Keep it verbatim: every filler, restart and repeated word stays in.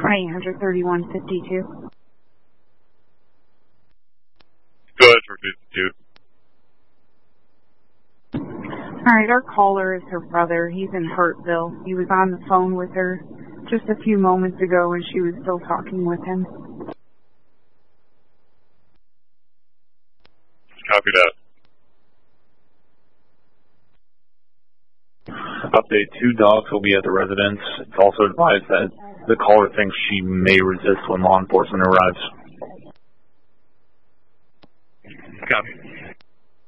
eight hundred thirty-one fifty-two. Go ahead for fifty-two. Alright, our caller is her brother. He's in Hurtville. He was on the phone with her just a few moments ago when she was still talking with him. Copy that. Update, two dogs will be at the residence. It's also advised that the caller thinks she may resist when law enforcement arrives. Copy.